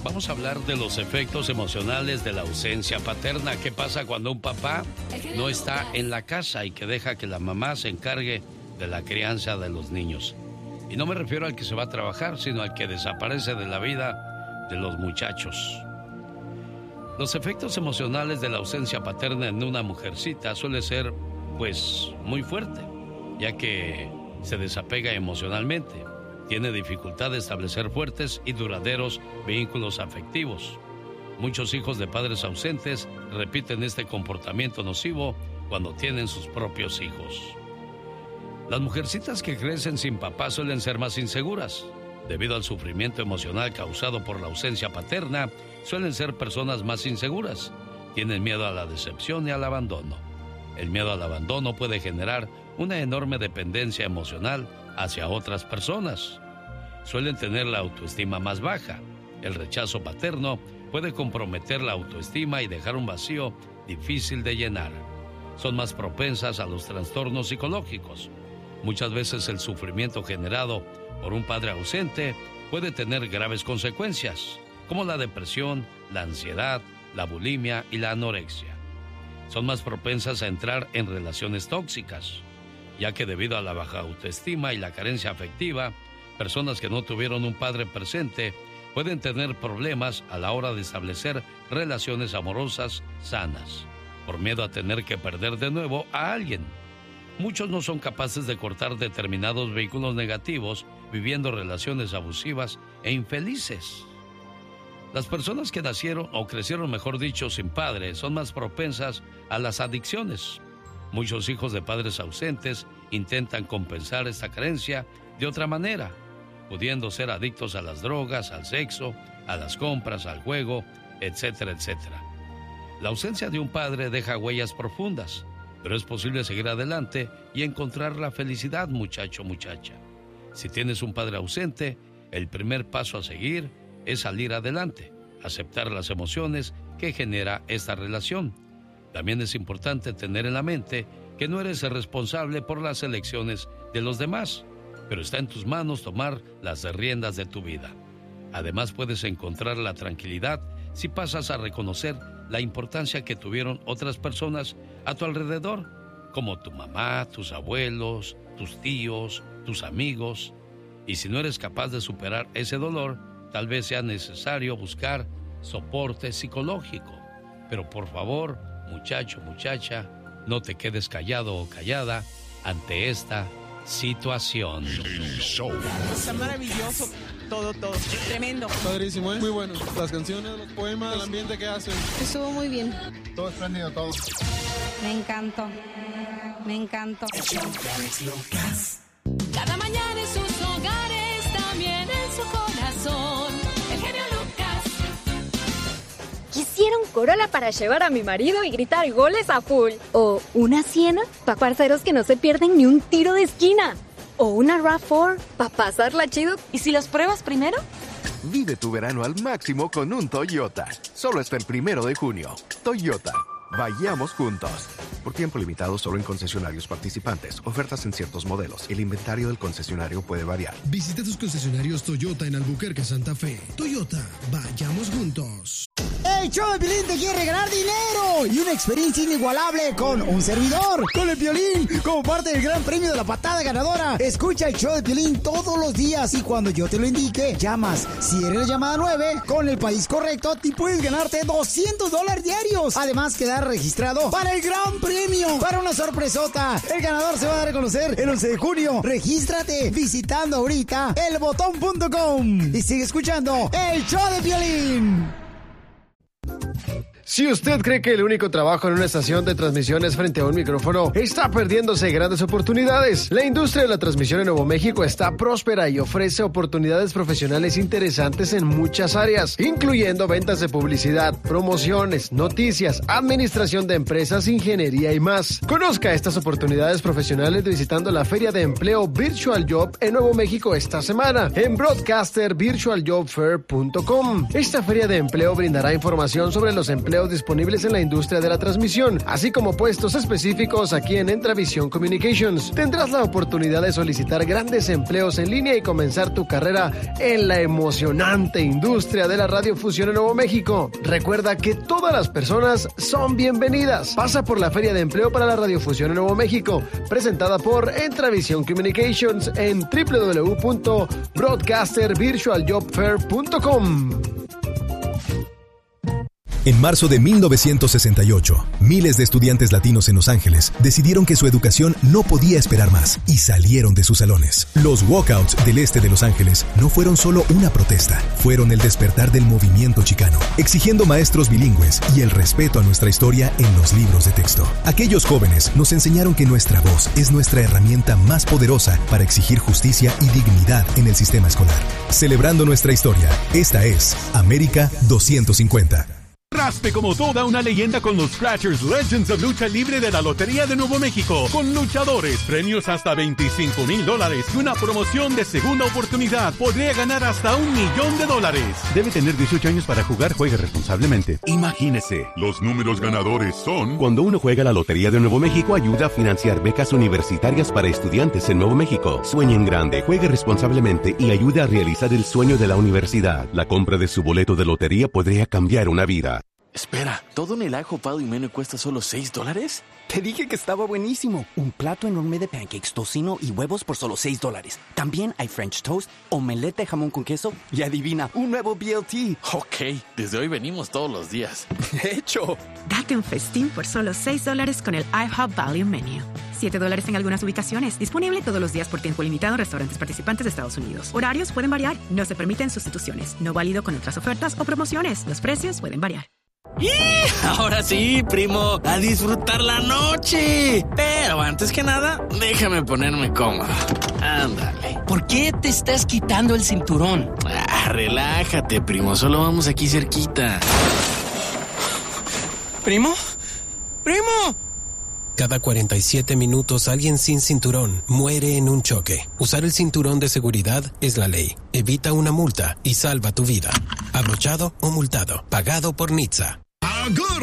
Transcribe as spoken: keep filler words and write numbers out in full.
Vamos a hablar de los efectos emocionales de la ausencia paterna. ¿Qué pasa cuando un papá no está en la casa y que deja que la mamá se encargue de la crianza de los niños? Y no me refiero al que se va a trabajar, sino al que desaparece de la vida de los muchachos. Los efectos emocionales de la ausencia paterna en una mujercita suele ser, pues, muy fuerte, ya que se desapega emocionalmente. Tiene dificultad de establecer fuertes y duraderos vínculos afectivos. Muchos hijos de padres ausentes repiten este comportamiento nocivo cuando tienen sus propios hijos. Las mujercitas que crecen sin papá suelen ser más inseguras. Debido al sufrimiento emocional causado por la ausencia paterna, suelen ser personas más inseguras. Tienen miedo a la decepción y al abandono. El miedo al abandono puede generar una enorme dependencia emocional hacia otras personas. Suelen tener la autoestima más baja. El rechazo paterno puede comprometer la autoestima y dejar un vacío difícil de llenar. Son más propensas a los trastornos psicológicos. Muchas veces el sufrimiento generado por un padre ausente puede tener graves consecuencias, como la depresión, la ansiedad, la bulimia y la anorexia. Son más propensas a entrar en relaciones tóxicas, ya que debido a la baja autoestima y la carencia afectiva, personas que no tuvieron un padre presente pueden tener problemas a la hora de establecer relaciones amorosas sanas, por miedo a tener que perder de nuevo a alguien. Muchos no son capaces de cortar determinados vínculos negativos, viviendo relaciones abusivas e infelices. Las personas que nacieron o crecieron, mejor dicho, sin padre, son más propensas a las adicciones. Muchos hijos de padres ausentes intentan compensar esta carencia de otra manera, pudiendo ser adictos a las drogas, al sexo, a las compras, al juego, etcétera, etcétera. La ausencia de un padre deja huellas profundas, pero es posible seguir adelante y encontrar la felicidad, muchacho, muchacha. Si tienes un padre ausente, el primer paso a seguir es salir adelante, aceptar las emociones que genera esta relación. También es importante tener en la mente que no eres el responsable por las elecciones de los demás, pero está en tus manos tomar las riendas de tu vida. Además, puedes encontrar la tranquilidad si pasas a reconocer la importancia que tuvieron otras personas a tu alrededor, como tu mamá, tus abuelos, tus tíos, tus amigos. Y si no eres capaz de superar ese dolor, tal vez sea necesario buscar soporte psicológico. Pero por favor, muchacho, muchacha, no te quedes callado o callada ante esta situación. Está maravilloso, todo, todo, tremendo. Padrísimo, ¿eh? Muy bueno. Las canciones, los poemas, el ambiente que hacen. Estuvo muy bien. Todo espléndido, todo. Me encantó, me encantó. Cada mañana en sus hogares, también en su corazón. El genio Lucas. Quisiera un Corolla para llevar a mi marido y gritar goles a full. O una Siena para parceros que no se pierden ni un tiro de esquina. O una RAV cuatro para pasarla chido. ¿Y si los pruebas primero? Vive tu verano al máximo con un Toyota. Solo hasta el primero de junio. Toyota. Vayamos juntos. Por tiempo limitado solo en concesionarios participantes. Ofertas en ciertos modelos. El inventario del concesionario puede variar. Visita tus concesionarios Toyota en Albuquerque, Santa Fe. Toyota, vayamos juntos. El show de Piolín te quiere regalar dinero y una experiencia inigualable con un servidor, con el Piolín, como parte del gran premio de la patada ganadora. Escucha el show de Piolín todos los días y cuando yo te lo indique, llamas. Si eres la llamada nueve, con el país correcto, te puedes ganarte doscientos dólares diarios. Además, quedar registrado para el gran premio, para una sorpresota. El ganador se va a dar a conocer el once de junio. Regístrate visitando ahorita el botón punto com y sigue escuchando el show de Piolín. Si usted cree que el único trabajo en una estación de transmisión es frente a un micrófono, está perdiéndose grandes oportunidades. La industria de la transmisión en Nuevo México está próspera y ofrece oportunidades profesionales interesantes en muchas áreas, incluyendo ventas de publicidad, promociones, noticias, administración de empresas, ingeniería y más. Conozca estas oportunidades profesionales visitando la Feria de Empleo Virtual Job en Nuevo México esta semana en broadcaster virtual job fair punto com. Esta feria de empleo brindará información sobre los empleos empleos disponibles en la industria de la transmisión, así como puestos específicos aquí en Entravisión Communications. Tendrás la oportunidad de solicitar grandes empleos en línea y comenzar tu carrera en la emocionante industria de la radiofusión en Nuevo México. Recuerda que todas las personas son bienvenidas. Pasa por la Feria de Empleo para la Radiofusión en Nuevo México, presentada por Entravisión Communications en doble u doble u doble u punto broadcaster virtual job fair punto com. En marzo de mil novecientos sesenta y ocho, miles de estudiantes latinos en Los Ángeles decidieron que su educación no podía esperar más y salieron de sus salones. Los walkouts del este de Los Ángeles no fueron solo una protesta, fueron el despertar del movimiento chicano, exigiendo maestros bilingües y el respeto a nuestra historia en los libros de texto. Aquellos jóvenes nos enseñaron que nuestra voz es nuestra herramienta más poderosa para exigir justicia y dignidad en el sistema escolar. Celebrando nuestra historia, esta es América doscientos cincuenta. Raspe como toda una leyenda con los Scratchers Legends of Lucha Libre de la Lotería de Nuevo México. Con luchadores, premios hasta veinticinco mil dólares y una promoción de segunda oportunidad. Podría ganar hasta un millón de dólares. Debe tener dieciocho años para jugar. Juegue responsablemente. Imagínese, los números ganadores son... Cuando uno juega la Lotería de Nuevo México, ayuda a financiar becas universitarias para estudiantes en Nuevo México. Sueñe en grande, juegue responsablemente y ayude a realizar el sueño de la universidad. La compra de su boleto de lotería podría cambiar una vida. Espera, ¿todo en el ajo pado y menú cuesta solo seis dólares? Te dije que estaba buenísimo. Un plato enorme de pancakes, tocino y huevos por solo seis dólares. También hay French toast, omelette de jamón con queso y adivina, un nuevo B L T. Ok, desde hoy venimos todos los días. De hecho. Date un festín por solo seis dólares con el IHOP Value Menu. siete dólares en algunas ubicaciones. Disponible todos los días por tiempo limitado en restaurantes participantes de Estados Unidos. Horarios pueden variar. No se permiten sustituciones. No válido con otras ofertas o promociones. Los precios pueden variar. ¡Y! Ahora sí, primo, a disfrutar la noche. Pero antes que nada, déjame ponerme cómodo. Ándale. ¿Por qué te estás quitando el cinturón? Ah, relájate, primo, solo vamos aquí cerquita. ¿Primo? ¡Primo! Cada cuarenta y siete minutos alguien sin cinturón muere en un choque. Usar el cinturón de seguridad es la ley. Evita una multa y salva tu vida. Abrochado o multado. Pagado por N H T S A.